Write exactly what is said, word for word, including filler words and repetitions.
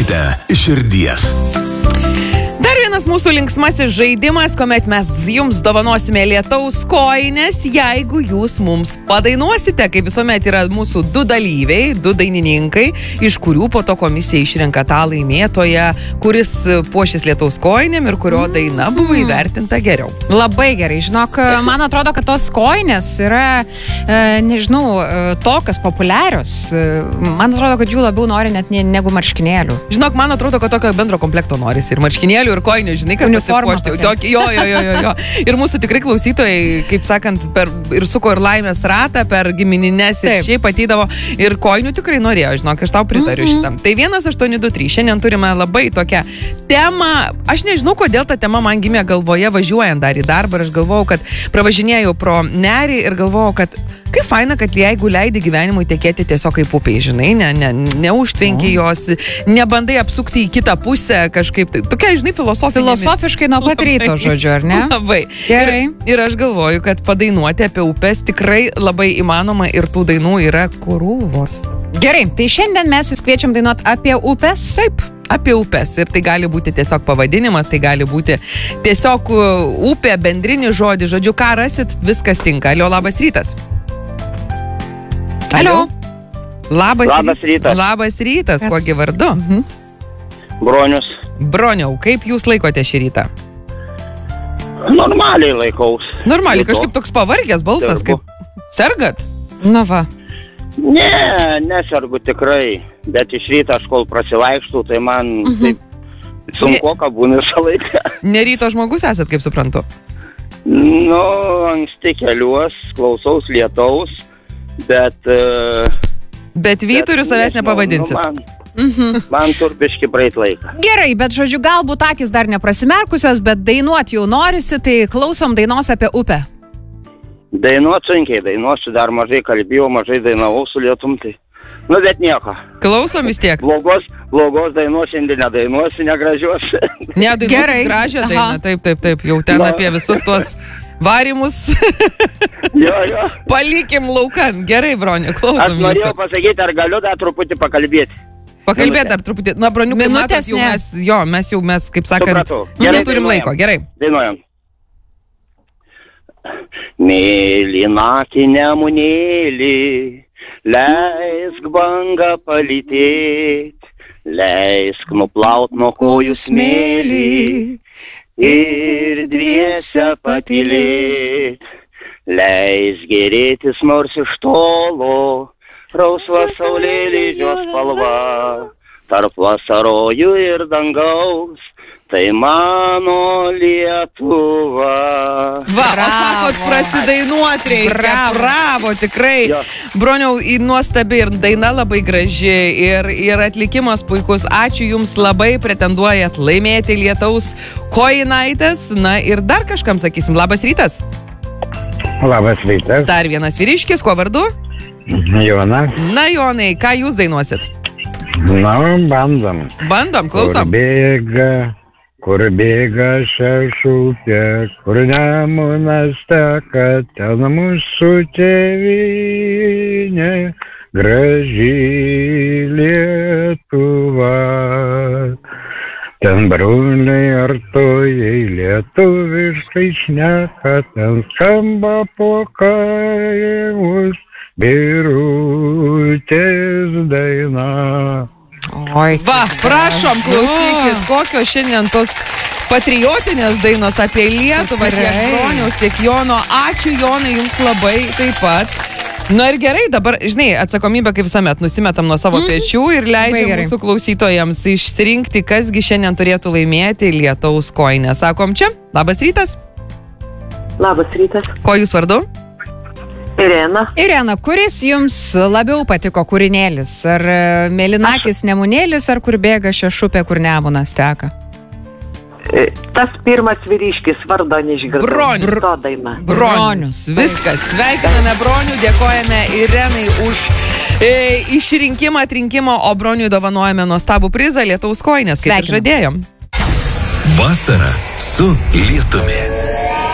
Ieškokite širdies. Dar vienas mūsų linksmasis žaidimas, kuomet mes jums dovanosime lietaus kojines, jeigu jūs mums padainuosite, kaip visuomet yra mūsų du dalyviai, du dainininkai, iš kurių po to komisija išrenka tą laimėtoją, kuris puošis lietaus kojinėm ir kurio daina buvo įvertinta geriau. Labai gerai, žinok, man atrodo, kad tos kojinės yra, e, nežinau, e, tokios populiarios. Man atrodo, kad jų labiau nori net ne, negu marškinėlių. Žinok, man atrodo, kad tokio bendro komplekto norisi ir marškinėlių, ir kojinių, žinai, kad pasipuošti. Jo, jo, jo, jo, jo. Ir mūsų tikrai klausytojai, kaip sakant, per, ir suko ir laimės ratą, per giminines ir šiaip atydavo. Ir kojinių tikrai norėjo, žinok, aš tau pritariu mm-hmm. šitam. Tai vienas aštuoni du trys. Šiandien turime labai tokią temą. Aš nežinau, kodėl ta tema man gimė galvoje, važiuojant dar į darbą. Ir aš galvojau, kad pravažinėjau pro nerį ir galvojau, kad kaip faina, kad jeigu leidi gyvenimui tekėti tiesiog kaip upiai, žinai, ne, ne, neužtvenki jos, nebandai apsukti į kitą pusę kažkaip. Tai, tokia, žinai, filosofinė. Filosofiškai nuo pat ryto, žodžiu, ar ne? Labai. Gerai. Ir, ir aš galvoju, kad padainuoti apie upes tikrai labai įmanoma ir tų dainų yra krūvos. Gerai, tai šiandien mes jūs kviečiam dainuoti apie upes. Taip. Apie upes. Ir tai gali būti tiesiog pavadinimas, tai gali būti tiesiog upė, bendrinį žodį. Žodžiu, ką rasit, viskas tinka. Alio, labas rytas. Alio. Labas, Labas rytas. Labas rytas. Kas? Kuogi vardu? Mhm. Bronius. Broniau, kaip jūs laikote šį rytą? Normaliai laikaus. Normaliai, Dėl to. kažkaip toks pavargęs balsas, Sergu. kaip sergat? Nu va. Ne, nesergu tikrai, bet iš ryto aš kol prasivaikštų, tai man Mhm. taip sunku, ką būna visą laiką. Ne ryto žmogus esat, kaip suprantu. Nu, anksti keliuos, klausaus lietaus, bet... Uh, Bet vyturiu savęs nepavadinsit. Nu, man, Mhm. man turbiški praeit laiką. Gerai, bet žodžiu, galbūt akis dar neprasimerkusios, bet dainuoti jau norisi, tai klausom dainos apie upę. Dainuot sunkiai, dainuosiu, dar mažai kalbėjau, mažai dainavau su lietum, tai... Nu, bet nieko. Klausom vis tiek. Blogos, blogos dainos šiandien nedainuosiu, negražios. Ne, dainuokit Gerai. gražią Aha. dainą. Taip, taip, taip. Jau ten Na. apie visus tuos varimus Jo, jo. palikim laukan. Gerai, Broniu, Aš klausom norėjau jūsų. pasakyti, ar galiu dar truputį pakalbėti. Pakalbėt dar truputį. Na, Broniu, kai Minutės matot, jau ne. mes, jo, mes jau, mes, kaip sakant, Supratau. Gerai, neturim dainuojam. laiko. Gerai. Dainuojam. Mėlynakį nemunėlį, leisk bangą palytėt, leisk nuplaut nuo kojų smėlį ir dviese patylėt, leisk gerėtis nors iš tolo, rausva saulėlydžio spalva, tarp vasarojų ir dangaus. Tai mano Lietuva. Va, o Bravo. sakot, prasidainuot reikia. Bravo. Bravo, tikrai. Jo. Broniau, į nuostabi ir daina labai graži, ir, ir atlikimas puikus. Ačiū Jums labai, pretenduojat laimėti lietaus kojinaitės. Na ir dar kažkam sakysim, labas rytas. Labas rytas, Dar vienas vyriškis, kuo vardu? Jonas. Na, Jonai, ką Jūs dainuosit? Na, bandom. Bandom, Kur klausom. bėga, kur bėga šešupė, kur nemunas teka, ten mūsų tėvynė, graži Lietuva. Ten broliai artojai lietuviškai šneka, ten skamba po kaimus birutės daina. Oi. Va, prašom, klausykit, kokios šiandien tos patriotinės dainos apie Lietuvą, tiek Tikrai. Broniaus, tiek Jono. Ačiū, Jonai, Jums labai taip pat. Na ir gerai, dabar, žinai, atsakomybę kaip visuomet nusimetam nuo savo pečių ir Labai leidžiam gerai. mūsų klausytojams išsirinkti, kasgi šiandien turėtų laimėti lietaus kojinę. Sakom čia, labas rytas. Labas rytas, Ko Jūs vardu? Irena. Irena, kuris jums labiau patiko kūrinėlis? Ar e, mėlynakis nemunėlis, ar kur bėga šešupė, kur nemunas teka? E, Tas pirmas vyriškis vardo neišgirdau. Bronius. To daina. Bronius. Bronius. Viskas. Sveikiname Bronių, dėkojame Irenai už e, išrinkimą, atrinkimą, o Broniui dovanojame nuostabų prizą lietaus kojinės, kaip ir Sveikinam. žadėjom. Vasara su lietumi.